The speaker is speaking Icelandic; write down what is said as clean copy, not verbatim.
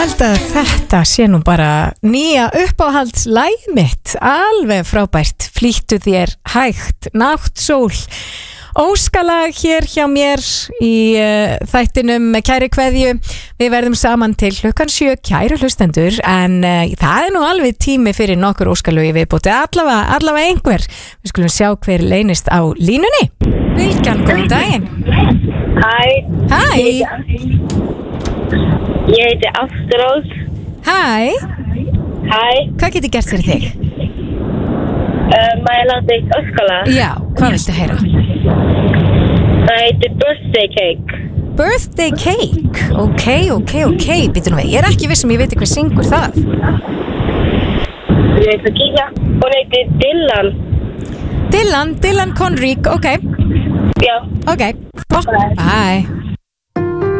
held að þetta sé nú bara nýja uppáhaldslægið mitt, alveg frábært. Flýttu þér hægt, Náttsól. Óskalag hér hjá mér í þættinum kæri kveðju. Við verðum saman til klukkan 7, kæru hlustendur, en það nú alveg tími fyrir nokkur óskalögi viðbóti, allavega einhver. Við skulum sjá hver leynist á línunni. Bylgjan, góðan daginn. Hæ. Ég heiti Ástrós. Hæ. Hvað get ég gert fyrir þig? Maður láti eitt óskalag. Já, hvað viltu heyra? Það heitir Birthday Cake. Birthday Cake? Ok, býtum við. Ég er ekki viss ég veit hver syngur það. Ég veit að kíkja. Hún heitir Dylan Conrique, ok. Já. Ok, bye.